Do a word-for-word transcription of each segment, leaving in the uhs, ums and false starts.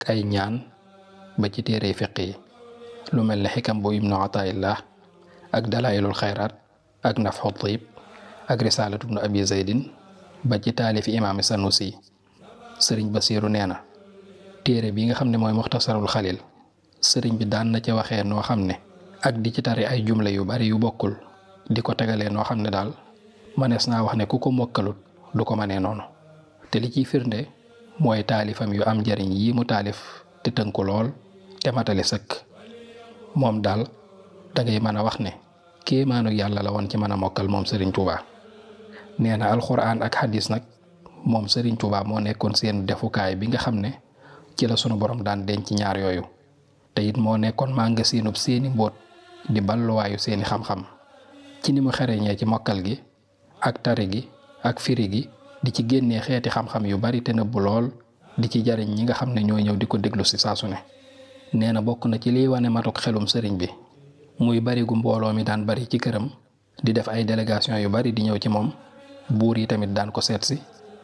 ay ñaan ba ci téere fiq yi lu mel ne xikam bu ibnu ataillah ak dalailul xayraat ak nafxu tib ak risalatu ibnu abi zaydin ba ci taalifi imaam sanusi. sëriñ Basiiru nee na téere bi nga xam ne mooy muxtasarul xalil sëriñ bi daan na ca waxee noo xam ne ak di ci tari ay jumla yu bari yu bokkul di ko tegalee noo xam ne daal mënees naa wax ne ku ko mokkalut du ko mënee noonu. te li ciy firnde mooy taalifam yu am njariñ yi mu taalif te tënku lool te matali sëkk. moom daal dangay mën a wax ne kéemaanu yàlla la woon ci mën a mokkal moom Serigne Touba. nee na alxuraan ak xadis nag moom Serigne Touba moo nekkoon seen defukaay bi nga xam ne ci la sunu borom daan denc ñaar yooyu te it moo nekkoon màngasinub seeni mbóot di balluwaayu seeni xam-xam ci ni mu xereñee ci mokkal gi ak tari gi ak firi gi di ci génnee xeeti xam-xam yu bari te nëbbu lool di ci jariñ ñi nga xam ne ñoo ñëw di ko déglu si saa su ne. nee na bokk na ci liy wane matuk xelum sëriñ bi muy bari gu mbooloo mi daan bari ci këram di def ay délégation yu bari di ñëw ci moom buur yi tamit daan ko seet si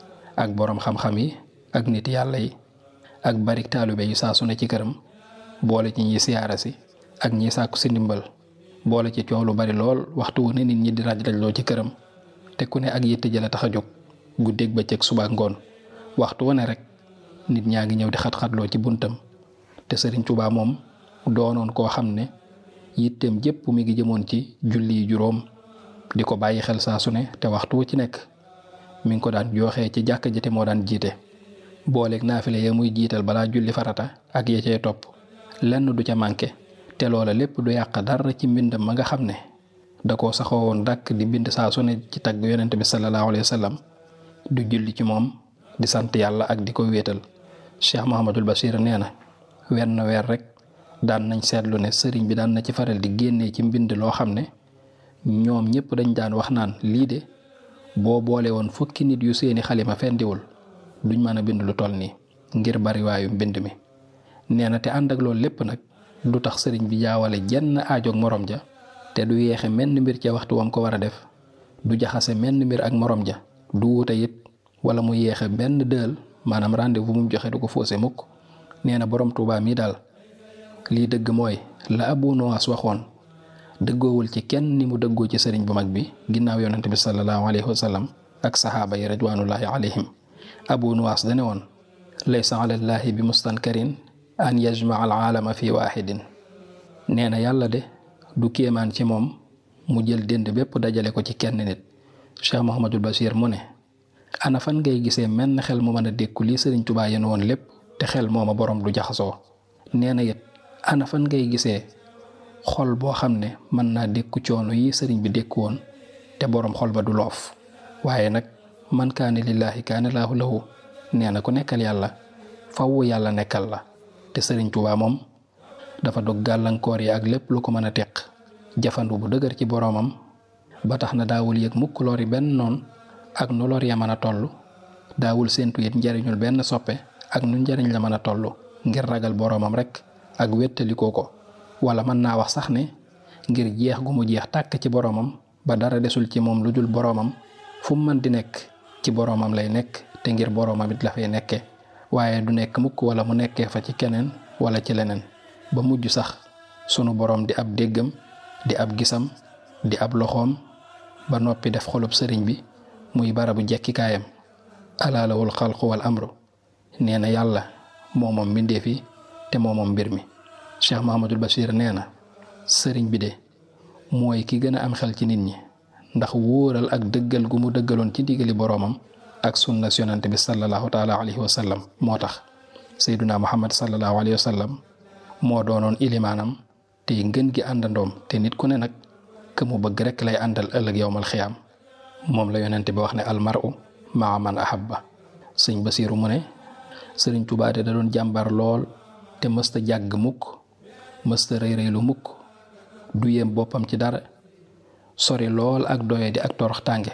ak boroom xam-xam yi ak nit yàlla yi ak barik taalibe yu saa su ne ci këram boole ci ñiy siyaara si ak ñiy sàkku si ndimbal boole ci coow lu bari lool waxtu wu ne nit ñi di raj rajloo ci këram te ku ne ak yitte jële tax a jóg guddeeg bëccëg suba ak ngoon waxtu wu ne rek nit ñaa ngi ñëw di xat-xatloo ci buntam te Serigne Touba moom doonoon koo xam ne yitteem jépp mi ngi jëmoon ci julli juróom di ko bàyyi xel saa su ne te waxtu wu ci nekk mi ngi ko daan jooxee ci jàkka ji te moo daan jiite booleeg naafile ya muy jiital balaa julli farata ak ya cee topp lenn du ca manqué te loola lépp du yàq dara ci mbindam ma nga xam ne da koo saxoo woon dàkk di bind saa su ne ci tagg yonent bi sallallahu alayhi wa sallam du julli ci moom di sant yàlla ak di ko wéetal. Cheikh Mouhamadul Bachir nee na wenn weer rek daan nañ seetlu ne sëriñ bi daan na ci faral di génnee ci mbind loo xam ne ñoom ñëpp dañ daan wax naan lii de boo boole woon fukki nit yu seeni xalima fendiwul duñ mën a bind lu toll nii ngir bariwaayu mbind mi. nee na te ànd ak loolu lépp nag du tax sëriñ bi jaawale jenn aajoog morom ja te du yeexe menn mbir ca waxtu wam ko war a def du jaxase menn mbir ak morom ja du wuute it wala mu yeexe benn dël maanaam rendez-vous mu joxe du ko faussé mukk. nee na borom Touba mii daal lii dëgg mooy la Abu Nuwas waxoon dëggoowul ci kenn ni mu dëggoo ci sëriñ bu mag bi ginnaaw yonent bi sallallahu alayhi wa sallam ak saxaaba yi ridwanullahi alayhim. Abu Nuwas dane woon laysa ala llahi bi mustankarin an yajmaa al aalama fi waaxidin. nee na yàlla de du kéemaan ci moom mu jël dënd bépp dajale ko ci kenn nit. Cheikh Mouhamadul Bachir mu ne ana fan ngay gisee menn xel mu mën a dékku lii sëriñ Touba yéen woon lépp te xel mooma borom du jaxasoo. nee na it ana fan ngay gisee xol boo xam ne mën naa dékku coono yi sëriñ bi dékku woon te borom xol ba du loof. waaye nag man kaane lillaahi kaane laahu lahu. nee na ku nekkal yàlla faww yàlla nekkal la te sëriñ Touba moom dafa dog gàllankoor yi ak lépp lu ko mën a teq jafandu bu dëgër ci boromam ba tax na daawul yëg mukk lori benn noon ak nu lor ya mën a toll daawul séentu it njariñul benn soppe ak nu njariñ la mën a toll ngir ragal boromam rek ak wéttalikoo ko wala mën naa wax sax ne ngir jeex gu mu jeex tàkk ci boromam ba dara desul ci moom lu dul boromam fu mu mën di nekk ci boromam lay nekk te ngir boromam it la fay nekke waaye du nekk mukk wala mu nekkee fa ci keneen wala ci leneen ba mujj sax sunu borom di ab déggam di ab gisam di ab loxoom ba noppi def xolub sëriñ bi muy barabu jekkikaayam. alaa lahul xalqu wal amru. nee na yàlla moomoom mbindeef yi te moomoom mbir mi. Cheikh Mouhamadul Bachir nee na sëriñ bi de mooy ki gën a am xel ci nit ñi ndax wóoral ak dëggal gu mu dëggaloon ci ndigali boroomam ak sunna yonent bi sallallahu taala alayhi wa sallam moo tax sayduna muhammad sallallahu alayhi wa sallam moo doonoon ilimaanam te ngën gi àndandoom te nit ku ne nag ka mu bëgg rek lay àndal ëllëg yowmal xiyaam. moom la yonent bi wax ne almaru maa man ahabba. sëñ Basiiru mu ne sëriñ Tuubaa da doon jàmbar lool te mësta jàgg mukk mësta rëy rëylu mukk du yem boppam ci dara sori lool ak doye di ak torox tànge.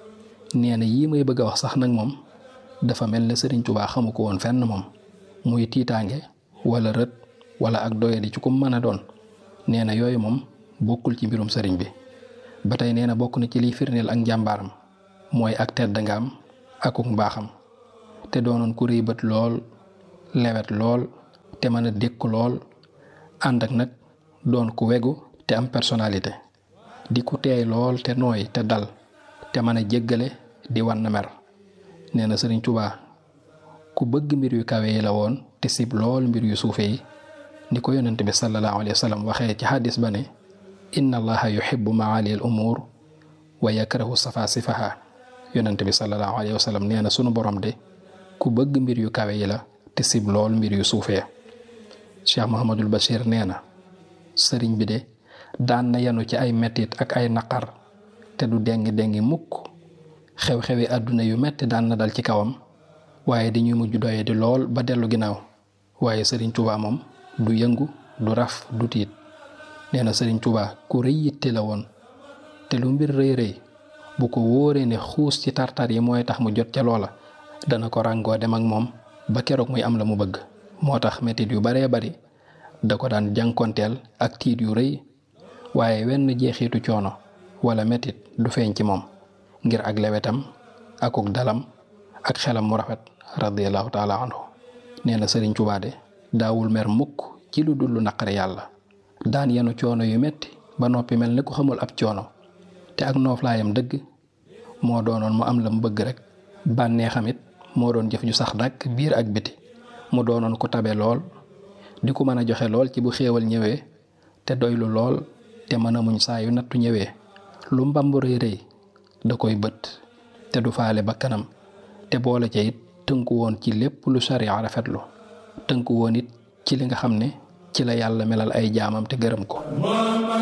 nee na yii may bëgg a wax sax nag moom dafa mel ne sëriñ Tuubaa xamu ko woon fenn moom muy tiitaange wala rët wala ak doye di ci ku mën a doon. nee na yooyu moom bokkul ci mbirum sëriñ bi. ba tey nee na bokk na ci liy firndeel ak njàmbaaram mooy ak tedd ngaam akuk mbaaxam te doonoon ku rëy bët lool lewet lool te mën a dékku lool ànd ak nag doon ku wegu te am personnalité di ku teey lool te nooy te dal te mën a jéggale di wan na mer. nee na Sëriñ Tuubaa ku bëgg mbir yu kawe yi la woon te sib lool mbir yu suufe yi ni ko yonent bi sallallahu alayhi wa sallam waxee ci xadis ba ne inna allaha yuhibbu maali al umuur wa yakrahu safasifaha. yonent bi sallallahu alayhi wa sallam nee na sunu borom de ku bëgg mbir yu kawe yi la te sib lool mbir yu suufee. Cheikh Mouhamadul Bachir nee na sëriñ bi de daan na yanu ci ay mettit ak ay naqar te du dengi dengi mukk. xew-xewi àdduna yu metti daan na dal ci kawam waaye dañuy mujj doye di lool ba dellu ginnaaw waaye Sëriñ Tuubaa moom du yëngu du raf du tiit. nee na Sëriñ Tuubaa ku rëy yitte la woon te lu mbir rëy rëy bu ko wóoree ne xuus ci tartar yi mooy tax mu jot ca loola dana ko ràngoo dem ak moom ba keroog muy am la mu bëgg. moo tax mettit yu baree bari da ko daan jànkonteel ak tiit yu rëy waaye wenn jeexiitu coono wala mettit du feeñ ci moom ngir ak lewetam akuk dalam ak xelam mu rafet radiyallahu taala anhu. nee na Sëriñ Tuubaa de daawul mer mukk ci lu dul lu naqari yàlla daan yenu coono yu metti ba noppi mel ni ku xamul ab coono te ak nooflaayam dëgg moo doonoon mu am la mu bëgg rek. bànneexam it moo doon jëf ju sax dàkk biir ak biti mu doonoon ku tabe lool di ko mën a joxe lool ci bu xéewal ñëwee te doylu lool te mën a muñ saa yu nattu ñëwee lu mbambu rëy rëy da koy bët te du faale ba kanam te boole ca it tënku woon ci lépp lu sariya rafetlu tënku woon it ci li nga xam ne ci la yàlla melal ay jaamam te gërëm ko.